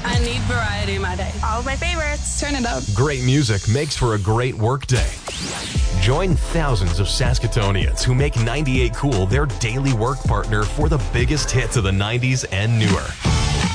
I need variety in my day. All of my favorites. Turn it up. Great music makes for a great workday. Join thousands of Saskatoonians who make 98 Cool their daily work partner for the biggest hits of the 90s and newer.